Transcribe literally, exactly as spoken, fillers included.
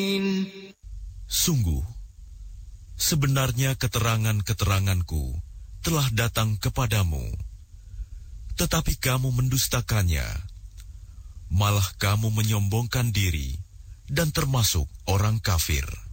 Sungguh, sebenarnya keterangan-keteranganku telah datang kepadamu, tetapi kamu mendustakannya. Malah kamu menyombongkan diri dan termasuk orang kafir.